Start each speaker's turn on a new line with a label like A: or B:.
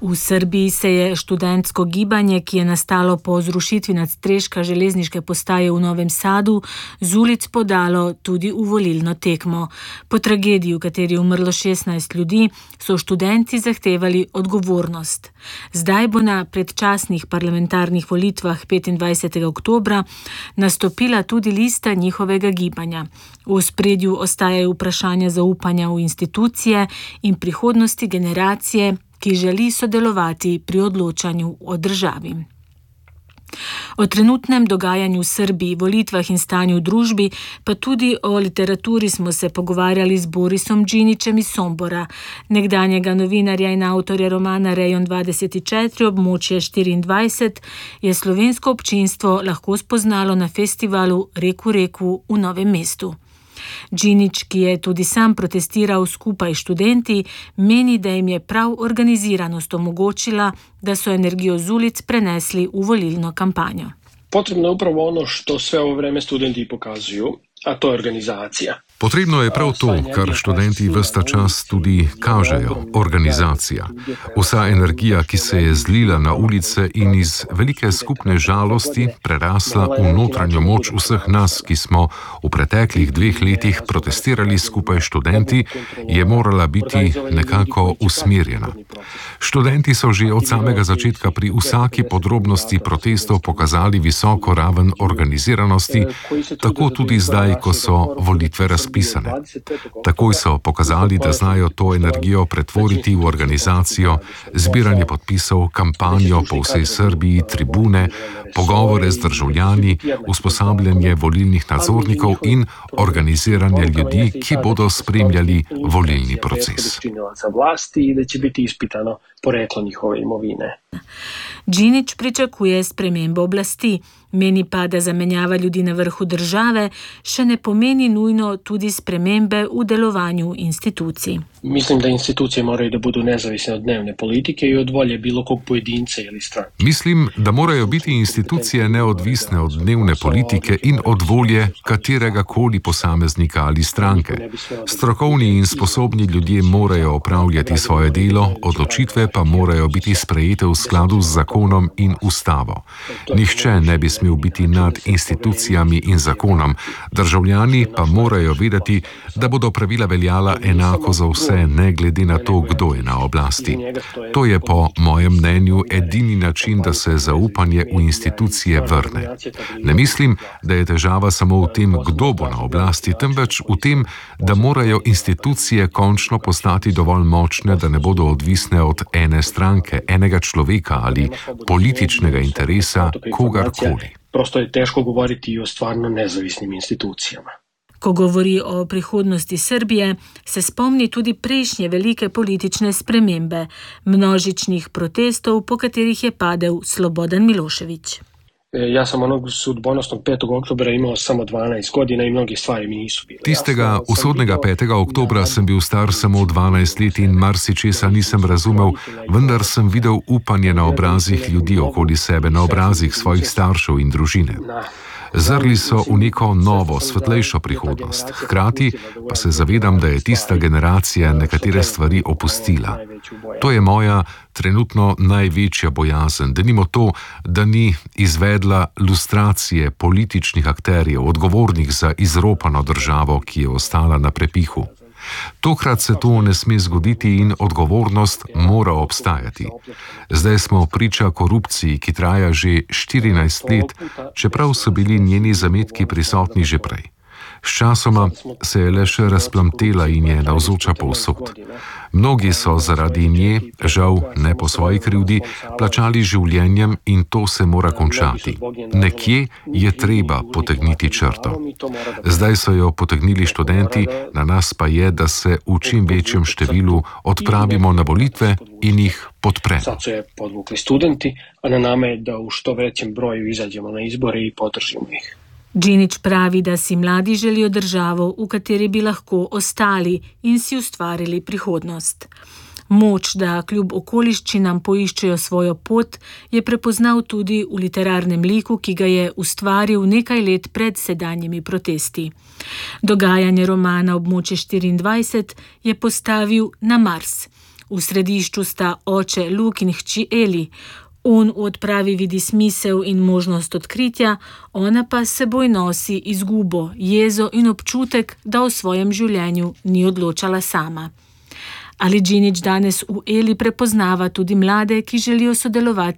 A: V Srbiji se je študentsko gibanje, ki je nastalo po zrušitvi nadstreška železniške postaje v Novem Sadu, z ulic podalo tudi v volilno tekmo. Po tragediji, v kateri je umrlo 16 ljudi, so študenti zahtevali odgovornost. Zdaj bo na predčasnih parlamentarnih volitvah 25. oktobra nastopila tudi lista njihovega gibanja. V ospredju ostajajo vprašanja zaupanja v institucije in prihodnosti generacije, ki želi sodelovati pri odločanju o državi. O trenutnem dogajanju v Srbiji, volitvah in stanju v družbi, pa tudi o literaturi smo se pogovarjali z Borisom Džinićem iz Sombora, nekdanjega novinarja in avtorja romana Rejon 24, območje 24, je slovensko občinstvo lahko spoznalo na festivalu Reku reku v Novem mestu. Džinić, ki je tudi sam protestiral skupaj s študenti, meni, da jim je prav organiziranost omogočila, da so energijo z ulic prenesli v volilno kampanjo.
B: Potrebno je upravo ono što sve ovo vreme studenti pokazuju, a to je organizacija.
C: Potrebno je prav to, kar študenti ves ta čas tudi kažejo, organizacija. Vsa energija, ki se je zlila na ulice in iz velike skupne žalosti prerasla v notranjo moč vseh nas, ki smo v preteklih 2 letih protestirali skupaj s študenti, je morala biti nekako usmerjena. Študenti so že od samega začetka pri vsaki podrobnosti protestov pokazali visoko raven organiziranosti, tako tudi zdaj, ko so volitve razpisane. Takoj so pokazali, da znajo to energijo pretvoriti v organizacijo, zbiranje podpisov, kampanjo po vsej Srbiji, tribune, pogovore z državljani, usposabljanje volilnih nadzornikov in organiziranje ljudi, ki bodo spremljali volilni proces.
A: Džinić pričakuje spremembo oblasti, meni pa, da zamenjava ljudi na vrhu države še ne pomeni nujno tudi spremembe v delovanju institucij.
B: Mislim, da institucije morajo da budu nezavisne od dnevne politike i od volje bilo kog pojedinca ili stranke.
C: Mislim, da morajo biti institucije neodvisne od dnevne politike in od volje katerega koli posameznika ali stranke. Strokovni in sposobni ljudje morajo opravljati svoje delo, odločitve pa morajo biti sprejete v skladu z zakonom in ustavo. Nihče ne bi smel biti nad institucijami in zakonom, državljani pa morajo vedeti, da bodo pravila veljala enako za vse, ne glede na to, kdo je na oblasti. To je po mojem mnenju edini način, da se zaupanje v institucije vrne. Ne mislim, da je težava samo v tem, kdo bo na oblasti, temveč v tem, da morajo institucije končno postati dovolj močne, da ne bodo odvisne od ene stranke, enega človeka ali političnega interesa kogarkoli.
B: Prosto je teško govoriti i o stvarno nezavisnim institucijama.
A: Ko govori o prihodnosti Srbije, se spomni tudi prejšnje velike politične spremembe, množičnih protestov, po katerih je padel Slobodan Milošević.
B: Ja sam onog sudbonosnog 5. oktobra imao samo 12 godina i mnogi stvari mi nisu bile.
C: Tistega usodnega 5. oktobra sem bil star samo 12 let in marsičesa nisem razumel, vendar sem videl upanje na obrazih ljudi okoli sebe, na obrazih svojih staršev in družine. Zrli so v neko novo, svetlejšo prihodnost. Hkrati pa se zavedam, da je tista generacija nekatere stvari opustila. To je moja trenutno največja bojazen, denimo to, da ni izvedla lustracije političnih akterjev, odgovornih za izropano državo, ki je ostala na prepihu. Tokrat se to ne sme zgoditi in odgovornost mora obstajati. Zdaj smo priča korupciji, ki traja že 14 let, čeprav so bili njeni zametki prisotni že prej. Sčasoma se je le še razplamtela in je navzoča povsod. Mnogi so zaradi nje, žal ne po svoji krivdi, plačali življenjem in to se mora končati. Nekje je treba potegniti črto. Zdaj so jo potegnili študenti, na nas pa je, da se v čim večjem številu odpravimo na volitve in jih podpremo.
B: Sad su je podvukli studenti, a na nama je da u što većem broju izađemo na izbore i podržimo ih.
A: Džinić pravi, da si mladi želijo državo, v kateri bi lahko ostali in si ustvarili prihodnost. Moč, da kljub okoliščinam poiščejo svojo pot, je prepoznal tudi v literarnem liku, ki ga je ustvaril nekaj let pred sedanjimi protesti. Dogajanje romana Območje 24 je postavil na Mars. V središču sta oče Luke in hči Eli. On v odpravi vidi smisel in možnost odkritja, ona pa s seboj nosi izgubo, jezo in občutek, da v svojem življenju ni odločala sama. Ali Džinić danes v Eli prepoznava tudi mlade, ki želijo sodelovati